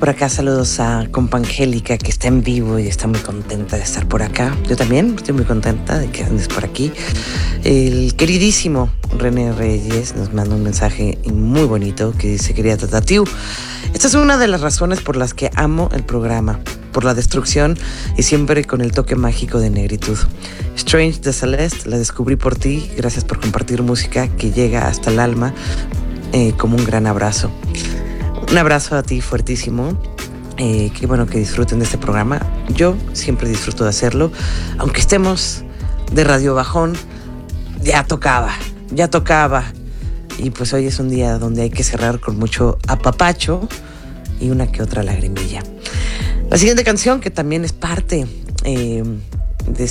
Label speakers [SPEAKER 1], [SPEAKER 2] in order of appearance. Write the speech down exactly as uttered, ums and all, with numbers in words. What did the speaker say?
[SPEAKER 1] Por acá saludos a compa Angélica, que está en vivo y está muy contenta de estar por acá. Yo también estoy muy contenta de que andes por aquí. El queridísimo René Reyes nos manda un mensaje muy bonito que dice: querida Tatatiu, esta es una de las razones por las que amo el programa, por la destrucción y siempre con el toque mágico de negritud. Strange de Celeste, la descubrí por ti. Gracias por compartir música que llega hasta el alma, eh, como un gran abrazo. Un abrazo a ti fuertísimo. Eh, qué bueno que disfruten de este programa. Yo siempre disfruto de hacerlo. Aunque estemos de radio bajón, ya tocaba, ya tocaba. Y pues hoy es un día donde hay que cerrar con mucho apapacho y una que otra lagrimilla. La siguiente canción, que también es parte eh,